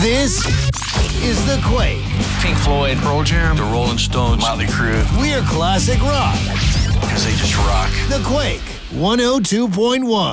This is The Quake. Pink Floyd, Pearl Jam, The Rolling Stones, Motley Crue. We're classic rock. Because they just rock. The Quake 102.1.